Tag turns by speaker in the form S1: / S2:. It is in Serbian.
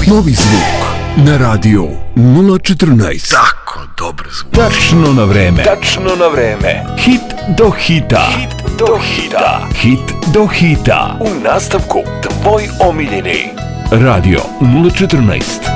S1: Novi zvuk na radio 014.
S2: Tako dobar zvuk.
S1: Tačno na vreme. Tačno na vreme. Hit do hita. Hit do hita. Hit do hita. U nastavku tvoj omiljeni. Radio 014.